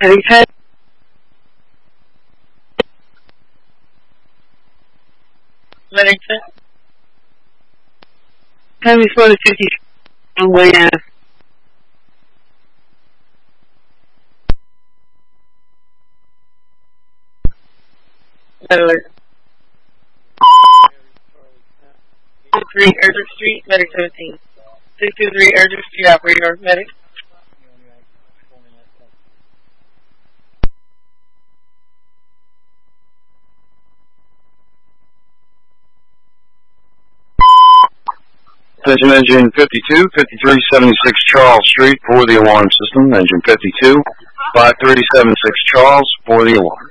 Medic 10. Medic 10. Have me spotted 50 on way out. Alert. 623 Erdrich Street, Medic 17. 623 Erdrich Street, operator, Medic. Attention engine 52, 5376 Charles Street for the alarm system. Engine 52, 5376 Charles for the alarm.